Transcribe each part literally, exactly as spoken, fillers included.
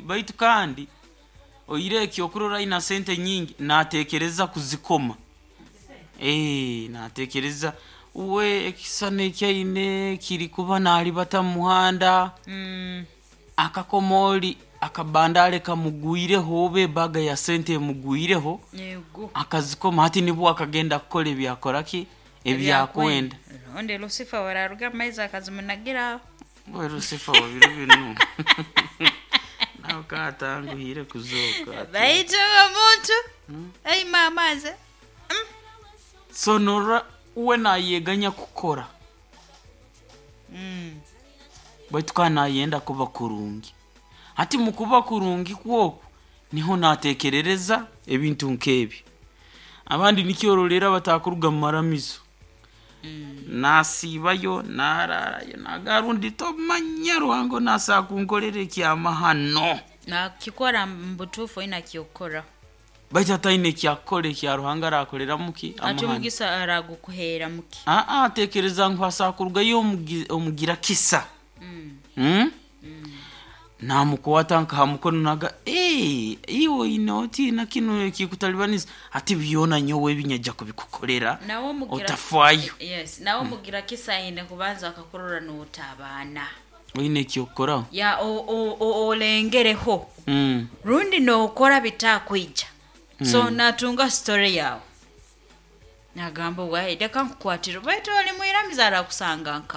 baitu kandi oyireki okurora ina sente nyingi natekereza kuzikoma eh natekereza uwe ekisane kyaine kiri kuba nali bata muhanda mm. akakomoli akabandale kamugwire hobe baga ya sente mugwireho yego akazikoma hati nibo akagenda kukole byakoraki ebyakwenda onde Lucifer wararuga maiza akazimunagira we Lucifer wabiro binu nawo katangu hire kuzoka baito muntu hmm? Ai mamaze mm. sonora uwe na yeganya kukora mm. baitu kana yenda kuba kurungi hati mukuba kurungi kwoko niho natekerereza ebintu nkebi abandi nikiyorolera batakuruga maramizo mm. nasibayo nararayo nagarundi to manyaruhango nasakunkolere kyamahano na kikora mbutufu ina kiokora baita taine kyakole kyaruhanga rakolera muki amahano ati mugisa aragukuhera muki a a tekereza nkwasakuruga yo omugira kisa mm. mm? mm. namukwata nkamukono naga eh iwo inoti na kino kikutalibaniza ati byona nyowe ebinyaja kubikukolera otafayo yes nawo mugira kisa ine kubanza akakorora n'utabana wine kyokora ya o o olengereho mm rundi no okora bitakwija mm. so natunga story yawo nagamba wae deka nkwatiro baito ali muiramiza ara kusanganka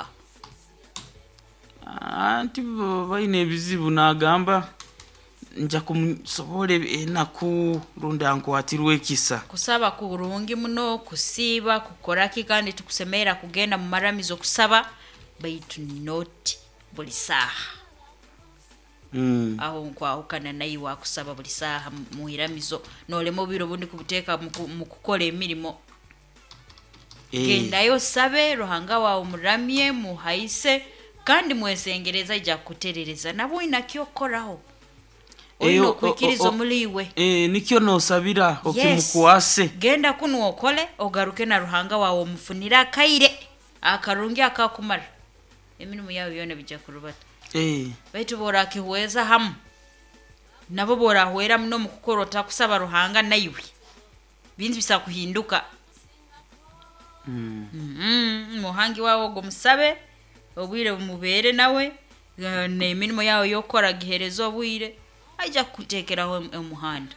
anti baine bizibu nagamba nja kumsobole enaku runda nkwatirwe kisa kusaba kurungi muno kusiba kukoraki kandi tukusemera kugenda mu maramizo kusaba baitu not bulisaha mm aho kwa ukana nayi wa kusaba bulisaha muiramizo nole mu biro bundi kubuteka mu kukola emirimo e. Genda yo sabe rohanga wa umuramye muhaise kandi mwesengereza ija kuterereza nabo inakyokoraho oino kwikirizo muliwe eh nikyo no sabira okimukwase yes. Genda kunu okole ogaruke na ruhanga wawo mufunira kaire akarungi akakumara emirimo yawo yone bija kurubata eh baitu bora kiweza ham nabo bora hwera muno mukukorota kusaba ruhanga nayiwe binzi bisa kuhinduka mm mm muhangi wawo go musabe obwire mubere nawe ne emirimo yawo yokora giherezo obwire aja kutekeraho omuhanda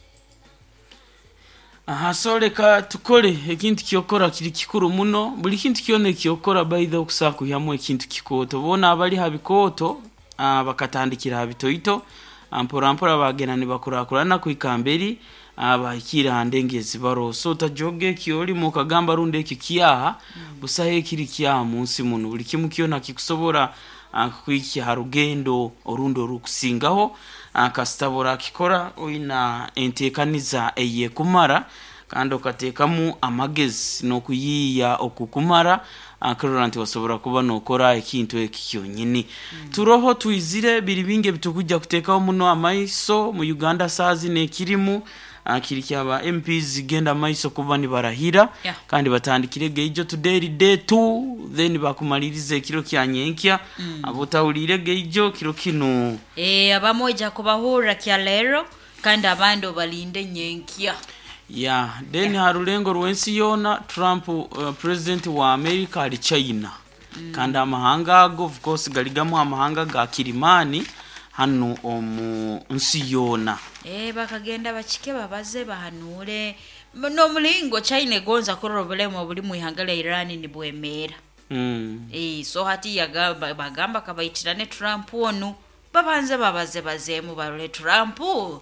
aha soleka tukole ekintu kyokora kiri kikuru muno buli kintu kyone kyokora baidha okusaku yamwe ekintu kikoto bona abali habikoto bakatandikira habitoito ampora ampora bagena ni bakurakurana kuikamberi abakira handengezi baroso tajoge kyoli mu kagamba runde iki kiyaha mm. busahe kiri kiyaha munsi muno buli kimu kyona kikusobora kwiki harugendo orundo rukusingaho akastabora kikora oina entekaniza eye kumara kandi okatekamu amagezi no kuyiya okukumara akaranti wasobora kuba nokora ekintu ekikyonyini mm. turoho tuizire biribinge bitukujja kutekaho muno amaiso mu Uganda sazi nekirimu akiri kyaba M Ps genda maiso kuba ni barahira yeah. kandi batandikire geijo today day two then bakumalirize kiro kyanyenkya mm. abotawulire geijo kiro kino eh abamoja kubahura kya lero kandi abando balinde nyenkya yeah then yeah. harulengo rwensi yona Trump uh, president wa America ali China mm. kandi amahanga go of course galigamu amahanga ga kirimani hano omu nsi yona eh bakagenda bachike babaze bahanure no mulingo China gonza korobelemo buli muihangala Iran ni bwemera mm. eh so hati yaga bagamba kabaitirane Trump onu babanze babaze bazemu barole Trump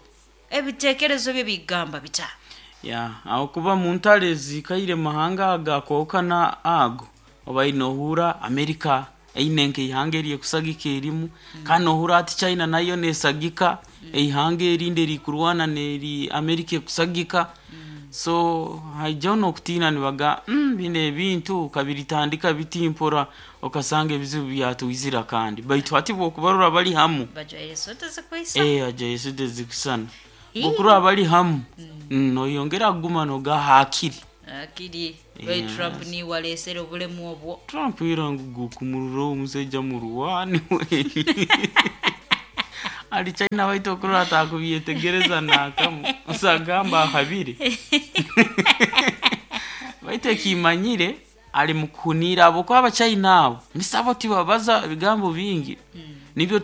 ebitekerezo bye bigamba bita ya aho kuba muntale zikaire mahanga agakokana ago obainohura America einenke ihangeriye kusagika erimu mm. kano hura ati China nayo nesagika mm. eihangeri nderi kurwana neri America kusagika mm. so hajono kutina nibaga mm, bine bintu kabiritandika bitimpora okasange bizibu byatuizira kandi baitu ati bokubarura bali hamu bajaye sote zikwisa eh ajaye sote zikusana bokuru abali hamu mm. no yongera guma no ga hakiri akiri we yes. Trump ni walesero bule muobwo Trump irangu kumururo umuseja muruwani we ali China waito kurora atakubiyetegereza nakamu usagamba habiri waite kimanyire ali mukunira abo kwa China abo nisabo tibabaza bigambo bingi nibyo